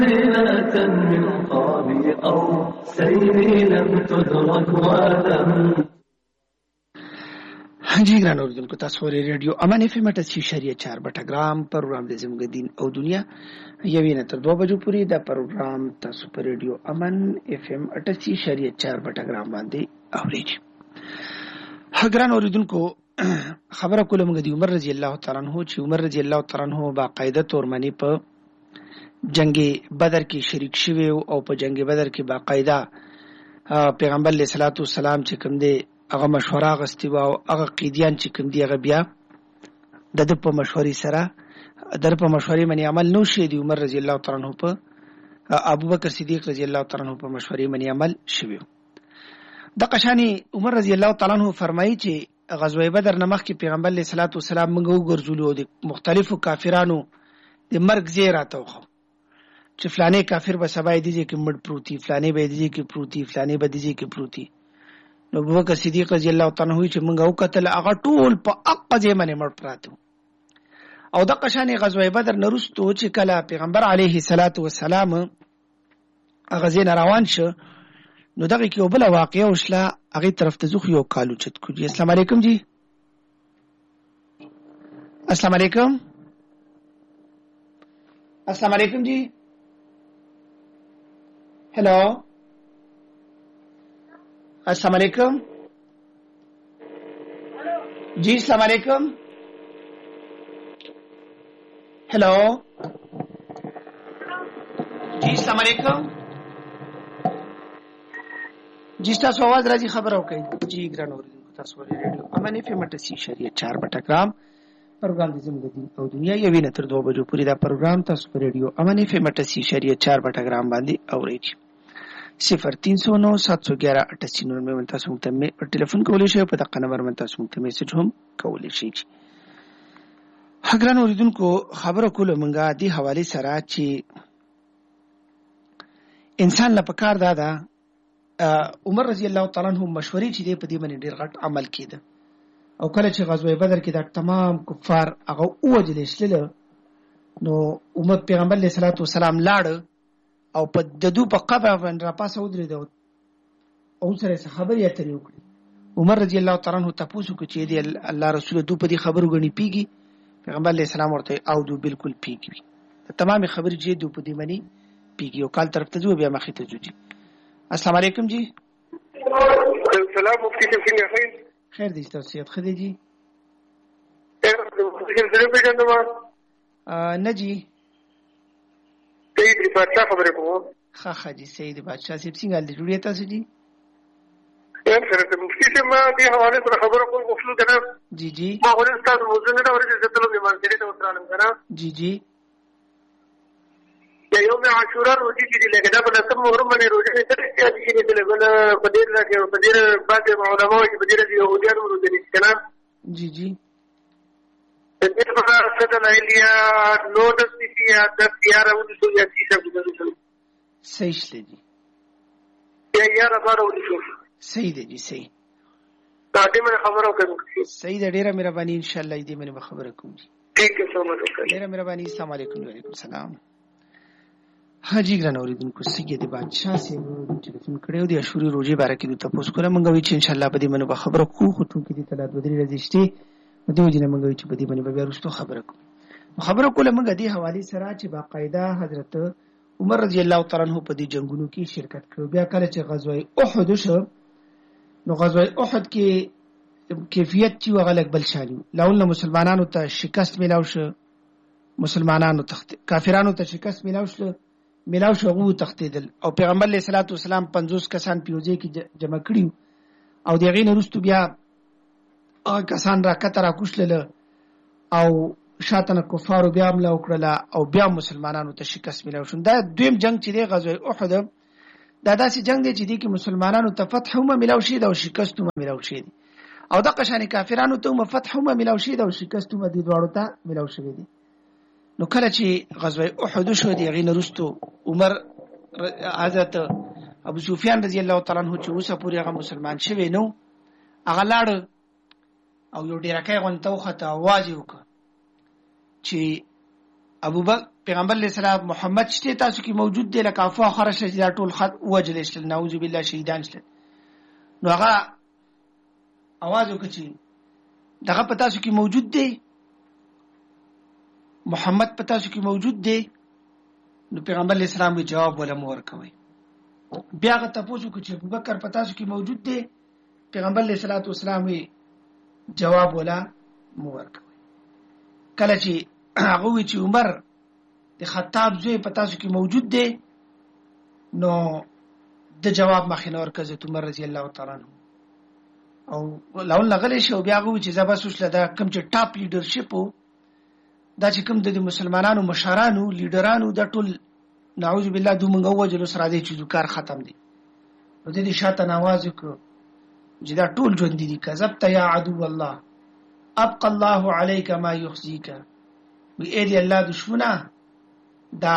من قاب قوسين لم تدرك ولم. جی ګران اوریدونکو، تاسو ورې ریډیو امان اف ام 88.4 بټګرام پروګرام د زموږ دین او دنیا یوې نه تر 2 بجو پورې دا پروګرام تاسو په ریډیو امان اف ام 88.4 بټګرام باندې اورئ. ګران اوریدونکو، خبره کوله موږ د عمر رضی الله تعالی عنہ چې عمر رضی الله تعالی عنہ باقاعده تور منی په جنگ بدر کې شریک شوی او په جنگ بدر کې باقاعده پیغمبر علیه الصلاۃ والسلام چې کوم دی هغه مشوره غستی او هغه قیدیان چې کوم دی هغه بیا د په مشورې سره در په مشورې باندې عمل نو شي. دی عمر رضی الله تعالی عنہ په ابوبکر صدیق رضی الله تعالی عنہ په مشورې باندې عمل شوی. د قشانی عمر رضی الله تعالی عنہ فرمایي چې غزوه بدر نه مخکې پیغمبر علیه الصلاۃ والسلام موږ وګرځولو د مختلفو کافرانو د مرګ زیرا توخه چې فلانه کافر به سبا دی چې مړ پروتي، فلانه به دی چې پروتي، فلانه به دی چې پروتي. نو ابوبکر صدیق رضی الله تعالی عنہ چې موږ وکتل هغه ټول په اقځه باندې مړ پراته. او د قشانی غزوه بدر نرستو چې کله پیغمبر علیه الصلاۃ والسلام هغه زین روان شو، نو دغه کې وبله واقعه وشله. هغه طرف ته زخ یو کالو چت کو جی. السلام علیکم جی. السلام علیکم. السلام علیکم جی. हेलो, अस्सलाम वालेकुम जी. अस्सलाम वालेकुम. हेलो जी. अस्सलाम वालेकुम जी. تاسو आवाज راځي خبر او کوي جی. ګران اوریدونکو، تاسو ورې ریډیو امان اف ام 88.4 بټګرام پروګرام د زموږ دین او دنیا یوې نه تر 2 بجو پورې دا پروګرام تاسو په ریډیو امان اف ام 88.4 بټګرام باندې اورئ. 0309 711 88 में تاسو ته ټلیفون کولی شئ، په دغه نمبر باندې تاسو ته میسج هم کولی شئ. ګران اوریدونکو، خبره کوله مونږه د حواله سره چې انسان لا پکار دادا عمر رضی الله تعالی عنہ مشورې چې دی په دې باندې ډیر غټ عمل کړي. او کله چې غزوه بدر کې دا تمام کفار هغه اوجل شل، نو عمر پیغمبر علیه الصلاۃ والسلام لاړ او په ددو په قبر باندې را پاسه ودرېد او سره خبرې اترې وکړي. عمر رضی الله تعالی عنہ تاسو کو چې دی الله رسول دو په دې خبرو غني پیږي. پیغمبر علیه السلام ورته او دو بالکل پیږي، تمام خبرې چې دو په دې باندې پیږي او کال طرف ته جو بیا مخې ته جوړي. السلام علیکم جی. السلام مفتی څنګه خیر؟ خیر دې تاسو یې خدای جی. نه جی. سید بادشاہ خبرې کوم. ښه جی. سید بادشاہ صاحب څنګه دې جوړی تاسو جی؟ یار سره ته مفتی ته ما دې حواله سره خبرو کوم غوښتل کنه. جی جی. ما ورته تاسو موضوع نه اورئ چې تاسو یې مانځري ته وترالم کنه. جی جی. یا یوم عاشورا روزي دې لګا دا بل سم محرم باندې روزي نه ترې چې دې دې لګا په دې لکه په دې بعد علماء چې په دې يهوديانو روزي دې کنه. جی جی. دې په څه نه لیا نو د سیا د تیار او د سویا چې څه وګورئ. صحیح شله جی. یا راځو شو. صحیح دی جی. صحیح. دا دې مې خبرو کوم. صحیح دی. ډیره مهرباني، ان شاء الله دې مې خبره کوم جی. ٹھیک ہے، سلام علیکم. ډیره مهرباني. السلام علیکم. وعلیکم السلام. حاجی ګران اوریدونکو، سید بادشاہ سے ټلیفون کړو دی اشوري روزي باره کې تاسو کوله مونږ وی چې ان شاء الله په دې باندې خبره کوو. خو ټول کې دې تلات ودري راځي د دې وجنه مونږ وی چې په دې باندې بیا وروسته خبره کوو. خبره کوله مونږ دې حواله سره چې باقاعده حضرت عمر رضی الله تعالی عنہ په دې جنگونو کې شرکت کړو. بیا کله چې غزوه احد شو، نو غزوه احد کې کیفیت چې وغلق بل شالو لاول مسلمانانو ته شکست ملاو شو، مسلمانانو کافرانو ته شکست ملاو شو غو تختیدل. او پیغمبر علیه الصلاۃ والسلام 50 کسان پیوځي کې جمع کړیو او دغه نه وروسته بیا هغه کسان را کتره کوشل او شاتنه کفارو بیا حمله وکړه او بیا مسلمانانو ته شکست ملاو شو. دا دویم جنگ چې دی غزوه احد، دا داسې جنگ دی چې دی کې مسلمانانو ته فتح هم ملاو شي او شکست هم ملاو شي. او د قشانی کافرانو ته هم فتح هم ملاو شي او شکست هم د دوړو ته ملاو شي دي. نو کله چې غزوه احد شو دی غین رستو عمر حضرت ابو سفیان رضی الله تعالی عنہ چې اوسه پوری هغه مسلمان شوی نو هغه لاړ او یو ډیره کې غونته وخته आवाज وکړ چې ابو بکر پیغمبر علیه السلام محمد شته تاسو کې موجود دی لکه افوا خرشه چې دا ټول خط وجل شل نعوذ بالله شهیدان شل نو هغه आवाज وکړي دغه پتا سو کې موجود دی محمد پتا سو کې موجود دی نو پیغمبر علیه السلام وی جواب ولا مور کوي بیا هغه تاسو کې ابو بکر پتا سو کې موجود دی پیغمبر علیه السلام وی جواب ولا مور کوي کله چې هغه وی چې عمر د خطاب زوی پتا سو کې موجود دی نو د جواب مخینه ورکزه عمر رضی الله تعالی عنہ او لون لغلی شو بیا غو چې زباسوس لدا کم چې ټاپ لیډرشپ دا چې کم د مسلمانانو مشرانو لیډرانو د ټول نعوذ بالله دوه منغو وجلو سره دي چې کار ختم دي نو د دې شاته نواز کو چې دا ټول ژوند دي کذبت یا عدو الله ابقى الله عليك ما يخزيك وی اې الله دشمنه دا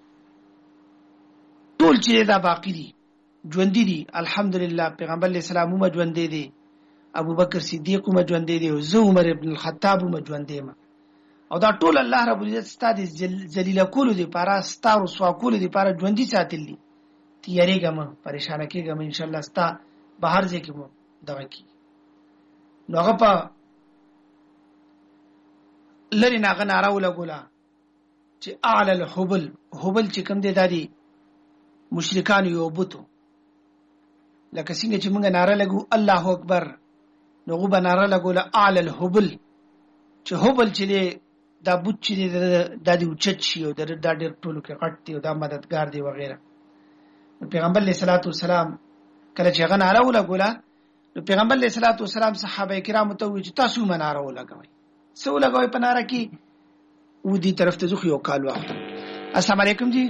ټول چې دا باقی دي ژوند دي الحمدلله پیغمبر علیه السلام هم ژوند دي ابو بکر صدیق هم ژوند دي او زه عمر ابن الخطاب هم ژوند دي او دا ټول الله رب العزت ستاسو ذلیل کول دي پارا ستارو سوا کول دي پارا ژوند دي ساتل دي تیاریګم پریشان کېګم ان شاء الله ستا بهر ځکه مو دغه کی نو هغه په لری ناغه نارا ولګولا چې اعلى الحبل چې کوم دي دادي مشرکان یو بوتو لکه څنګه چې موږ ناره لګو الله اکبر نو غو بناره لګو له اعلى الحبل چې حبل چې دا بوت چې د دې اوچت شي او د ډېر ټولو کې غټ دی او دا مددگار دی وغیرہ پیغمبر علیه الصلاۃ والسلام کله چې غن ناره ولګولا نو پیغمبر علیه الصلاۃ والسلام صحابه کرام ته وی چې تاسو مناره ولګوي سو لګوي په ناره کې و دې طرف ته ځو یو کال وخت السلام علیکم جی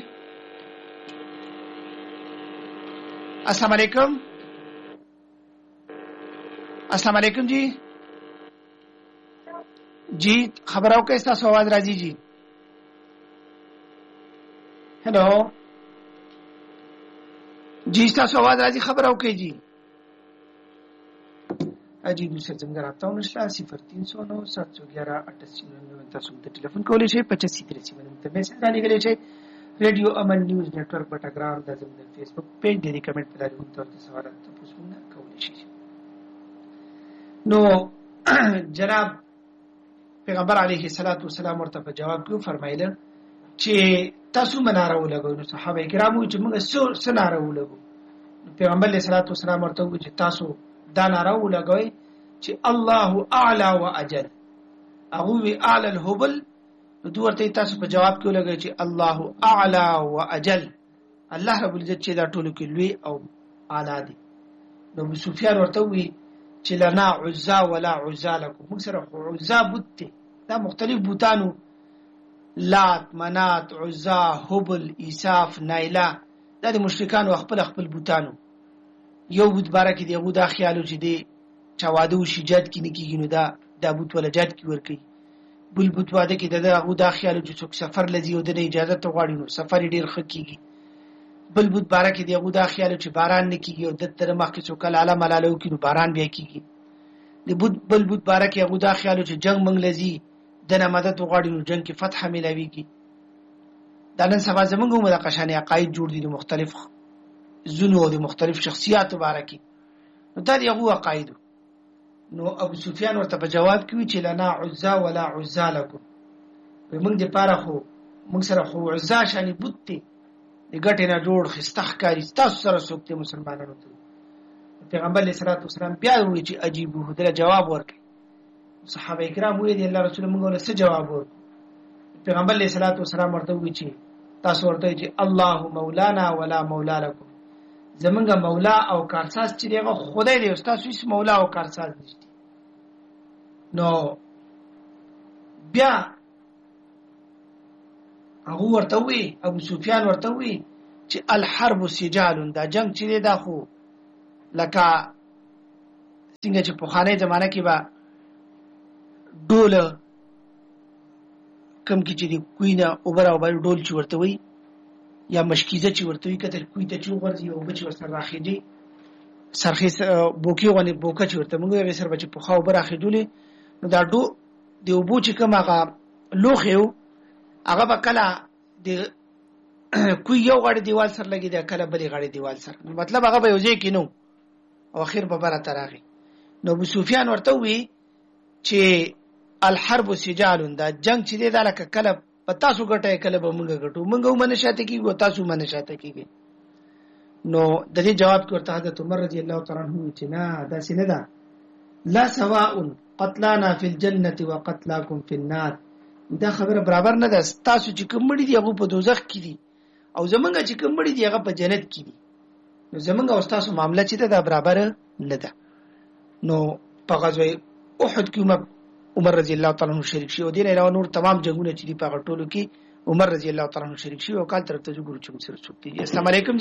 السلام علیکم السلام علیکم جی جی خبر او کیسا سو आवाज راځي جی हेलो जी تاسو आवाज راځي خبر او کوي جی اجي دوسر څنګه راځو نشته 0309 711 88 تاسو ته ټلیفون کولی شئ 85 باندې ته میسج رالیږئ شئ ریډیو امن نیوز نیټورک پټګرام د زموږ فیسبوک پیج دی کمنټ په لاري ورته سوالات تاسو کولی شئ نو جناب پیغمبر علیه الصلاۃ والسلام ورته په جواب کې فرمایله چې تاسو مناره ولګو نو صحابه کرامو چې موږ سناره ولګو پیغمبر علیه الصلاۃ والسلام ورته وایي چې تاسو دا ناره ولګوي چې الله اعلى واجل هغه وی اعلى الهبل نو دوی ورته تاسو په جواب کې ولګوي چې الله اعلى واجل الله رب العزت چې دا ټول کې لوی او اعلی دی نو ابو سفیان ورته وی چې لنا عزا ولا عزا لكم موږ سره عزا بوت دا مختلف بوتانو لات منات عزا هبل ایساف نایلا دا د مشرکانو خپل بوتانو یو بوت بارکه دی غو دا خیالو چې دی چواده او شجاد کې نه کیږي نو دا بوت ولا جاد کې ور کوي بل بوت واده کې دا غو دا خیالو چې څوک سفر لذي او د اجازه ته غواړي نو سفر ډیر ښه کیږي بل بوت بارکه دی غو دا خیالو چې باران نه کیږي او د تر مخ کې څوک لاله ملالو کې نو باران بیا کیږي د بل بوت بارکه غو دا خیالو چې جنگ منګ لذي دنه مدد وغواړي نو جنگ کې فتح ملويږي دا نن سبا زمونږ هم د قشانې عقاید جوړ دي مختلف زونو او د مختلف شخصیات مبارکي نو دا یو عقاید نو ابو سفیان ورته په جواب کې چې لنا عزا ولا عزا لكم موږ د پاره خو موږ سره خو عزا شانی بوتي د ګټې نه جوړ خستخ کاری تاسو سره سوکته مسلمانانو ته پیغمبر علیه الصلاۃ والسلام بیا وی چې عجیبه دله جواب ورکړي صحابه کرام وی دي الله رسول موږ له څه جواب ورکړي پیغمبر علیه الصلاۃ والسلام ورته وی چې تاسو ورته چې الله مولانا ولا مولا لكم زمونږ مولا او کارساز چې دغه خدای دی تاسو هیڅ مولا او کارساز نشته نو بیا هغه ورته وی ابو سفیان ورته وی چې الحرب سجال دا جنگ چې دا خو لکه څنګه چې په خانه زمانه کې با ډول کم کې چې دی کوینه اوبر او بل ډول چې ورته وی یا مشکیزه چې ورته وی کتل کوی ته چې ورځي او بچ ورسره راخېږي سرخې بوکي غونې بوکا چې ورته موږ یې سر بچ په خاو براخېدلې نو دا دی وبو چې کوم هغه لوخیو هغه به کله د کوی یو غاړي دیوال سره لګي د کله بلې غاړي دیوال سره، مطلب هغه به یو ځای کې نو او اخر به بره تراغي. نو ابو سفیان ورته وی چې الحرب سجال، دا جنگ چې دی دا لکه کله په تاسو ګټه کله به مونږ ګټو، مونږ ومنه شاته کیږو تاسو منه شاته کیږي. نو د دې جواب کې ورته حضرت عمر رضی الله تعالی عنہ چې نه دا سینه ده، لا سواء قتلانا فی الجنه وقتلاکم فی النار، دا خبره برابر نه ده، تاسو چې کوم مړي دی هغه په دوزخ کې دي او زمونږ چې کوم مړي دی هغه په جنت کې دي. نو زمونږ او تاسو معاملې چې دا برابر نه ده. نو په غزوه احد کې عمر رضی الله تعالی عنہ شریک شي او دین علاوه نور تمام جنگونه چې دی په غټولو کې عمر رضی الله تعالی عنہ شریک شي او کال تر ته ګورو چې سره څوک دي. السلام علیکم.